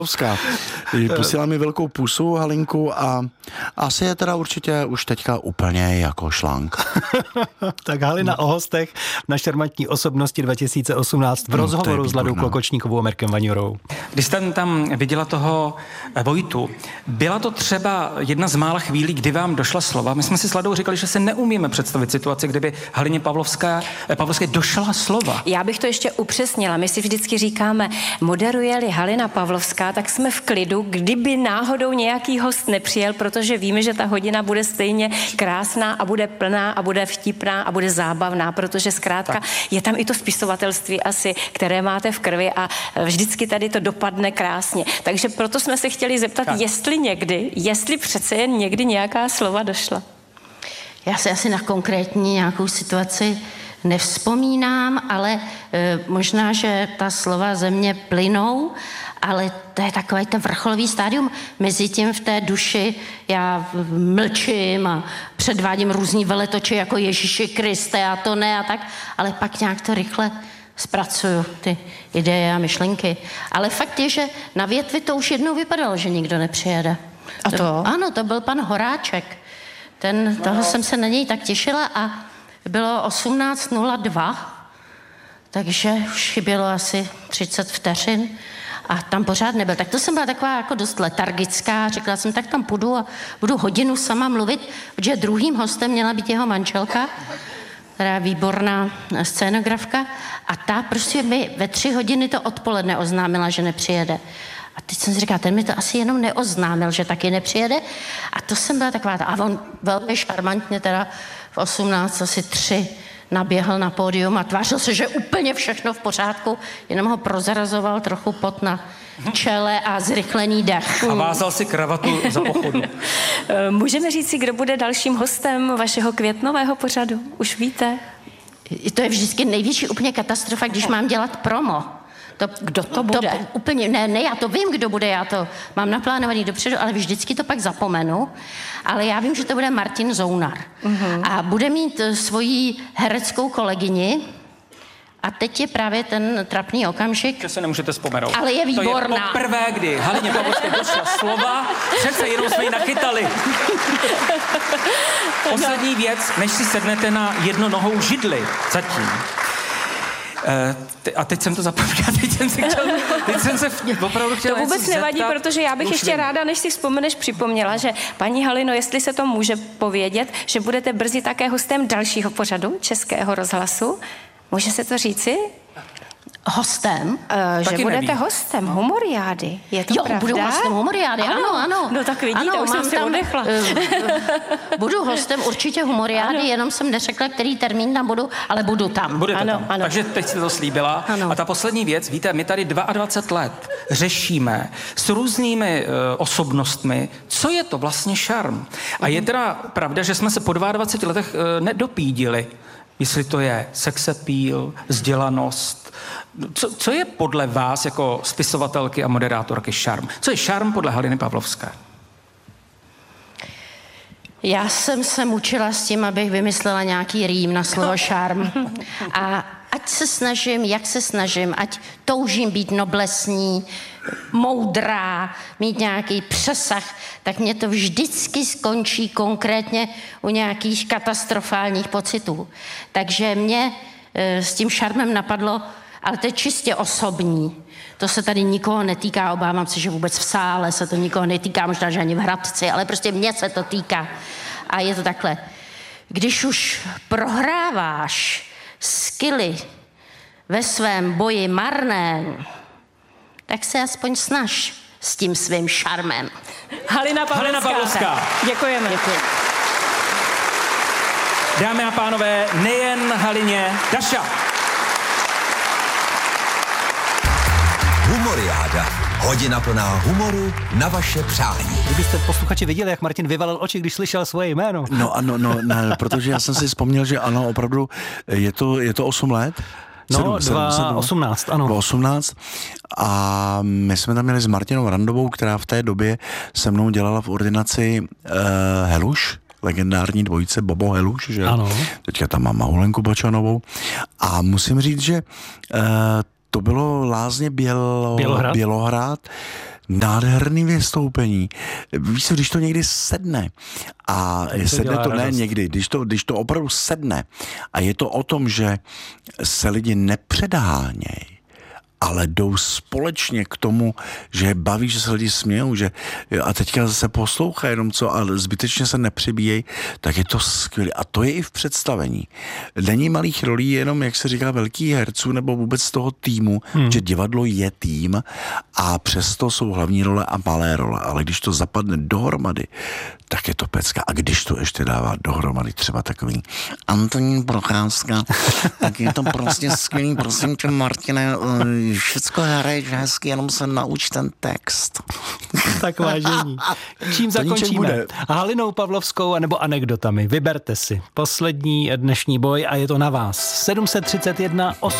Posílá mi velkou pusu, Halinku, a asi je teda určitě už teďka úplně jako šlank. Tak Halina o hostech na Šarmantní osobnosti 2018 v rozhovoru s Ladou Klokočníkovou a Mirkem Vaňurou. Když jste tam viděla toho Vojtu, byla to třeba jedna z mála chvílí, kdy vám došla slova? My jsme si s Ladou říkali, že se neumíme představit situaci, kdyby Halině Pavlovské došla slova. Já bych to ještě upřesnila. My si vždycky říkáme, moderuje-li Halina Pavlovská, tak jsme v klidu, kdyby náhodou nějaký host nepřijel, protože víme, že ta hodina bude stejně krásná a bude plná a bude vtipná a bude zábavná, protože zkrátka je tam i to spisovatelství asi, které máte v krvi a vždycky tady to dopadne krásně. Takže proto jsme se chtěli zeptat, jestli přece jen někdy nějaká slova došla. Já si asi na konkrétní nějakou situaci nevzpomínám, ale možná, že ta slova ze mě plynou, ale to je takové to vrcholový stádium. Mezitím v té duši já mlčím a předvádím různý veletoči jako Ježíši Kriste a to ne a tak, ale pak nějak to rychle zpracuju, ty ideje a myšlenky. Ale fakt je, že na větvi to už jednou vypadalo, že nikdo nepřijede. A to? Ano, to byl pan Horáček. Toho jsem se na něj tak těšila a bylo 18:02, takže už chybělo asi 30 vteřin a tam pořád nebyl. Tak to jsem byla taková jako dost letargická. Řekla jsem, tak tam půjdu a budu hodinu sama mluvit, protože druhým hostem měla být jeho manželka, která je výborná scénografka a ta prostě mi ve 3 hodiny to odpoledne oznámila, že nepřijede. A teď jsem si říkala, ten mi to asi jenom neoznámil, že taky nepřijede. A to jsem byla taková, a on velmi šarmantně teda v 18:03 naběhl na pódium a tvářil se, že úplně všechno v pořádku, jenom ho prozrazoval trochu pot na čele a zrychlený dech. A vázal si kravatu za pochodu. Můžeme říct si, kdo bude dalším hostem vašeho květnového pořadu? Už víte? To je vždycky největší úplně katastrofa, když mám dělat promo. Kdo to bude? Úplně, ne, já to vím, kdo bude, já to mám naplánovaný dopředu, ale vždycky to pak zapomenu. Ale já vím, že to bude Martin Zounar. A bude mít svoji hereckou kolegyni, a teď je právě ten trapný okamžik. Že se nemůžete vzpomenout. Ale je výborná. To je poprvé, kdy Halině Pavlovské došla slova, přece jenom jsme ji nachytali. Poslední věc, než si sednete na jednonohou židli zatím. A teď jsem to zapomněl, teď jsem se opravdu chtěla To vůbec nevadí, zeptat, protože já bych ještě ráda, než si vzpomeneš, připomněla, že paní Halino, jestli se to může povědět, že budete brzy také hostem dalšího pořadu Českého rozhlasu. Může se to říci? Hostem? Že budete hostem Humoriády. Je to pravda? Budu hostem Humoriády, ano. No tak vidíte, už jsem si odechla. Budu hostem určitě Humoriády, jenom jsem neřekla, který termín tam budu, ale budu tam. Budete tam. Takže teď jste to slíbila. Ano. A ta poslední věc, víte, my tady 22 let řešíme s různými osobnostmi, co je to vlastně šarm. A je teda pravda, že jsme se po 22 letech nedopídili, jestli to je sex appeal, vzdělanost. Co je podle vás jako spisovatelky a moderátorky šarm? Co je šarm podle Haliny Pavlovské? Já jsem se mučila s tím, abych vymyslela nějaký rým na slovo šarm. A ať se snažím, jak se snažím, ať toužím být noblesní, moudrá, mít nějaký přesah, tak mě to vždycky skončí konkrétně u nějakých katastrofálních pocitů. Takže mě s tím šarmem napadlo, ale to je čistě osobní. To se tady nikoho netýká, obávám se, že vůbec v sále se to nikoho netýká, možná, že ani v Hradci, ale prostě mě se to týká. A je to takhle. Když už prohráváš skily ve svém boji marném, tak se aspoň snaž s tím svým šarmem. Halina Pavlovská. Děkujeme. Děkuji. Dámy a pánové, nejen Halině, Daša. Humoriáda. Hodina plná humoru na vaše přání. Kdybyste posluchači viděli, jak Martin vyvalil oči, když slyšel svoje jméno. Ne, protože já jsem si vzpomněl, že ano, opravdu je to 8 let. No, 2018, ano. 2018 a my jsme tam měli s Martinou Randovou, která v té době se mnou dělala v ordinaci Heluš, legendární dvojice Bobo Heluš, že? Ano. Teďka tam mám Mahulenku Bačanovou a musím říct, že to bylo Lázně Bělohrad, nádherný vystoupení. Víš, když to někdy sedne a sedne to ne někdy, když to opravdu sedne a je to o tom, že se lidi nepředhánějí, ale jdou společně k tomu, že je baví, že se lidi smějou, že a teďka se poslouchá jenom co a zbytečně se nepřebíjejí, tak je to skvělé. A to je i v představení. Není malých rolí jenom, jak se říká, velkých herců nebo vůbec toho týmu, že divadlo je tým a přesto jsou hlavní role a malé role. Ale když to zapadne dohromady, tak je to pecka. A když to ještě dává dohromady třeba takový Antonín Procházka, tak je to prostě skvělý. Prosím tě, Martine, všecko hraješ hezky, jenom se nauč ten text. Tak vážení. Čím zakončíme? Halinou Pavlovskou anebo anekdotami? Vyberte si. Poslední dnešní boj a je to na vás. 731